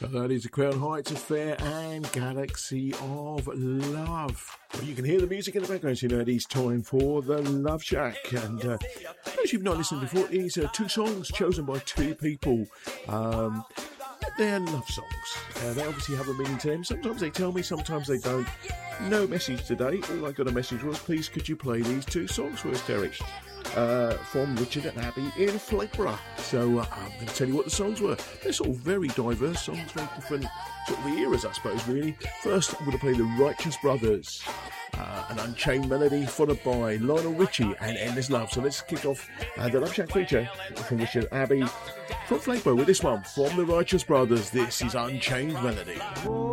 That is the Crown Heights Affair and Galaxy of Love. Well, you can hear the music in the background, so you know it is time for the Love Shack. And as you've not listened before, these are two songs chosen by two people. They're love songs. They obviously have a meaning to them. Sometimes they tell me, sometimes they don't. No message today. All I got a message was, please could you play these two songs for us, Derek? From Richard and Abby in Flatborough. So I'm going to tell you what the songs were. They're sort of very diverse songs, very different sort of eras, I suppose, really. First, I'm going to play the Righteous Brothers, an Unchained Melody, followed by Lionel Richie and Endless Love. So let's kick off the Love Shack feature from Richard and Abby from Flatborough with this one from the Righteous Brothers. This is Unchained Melody.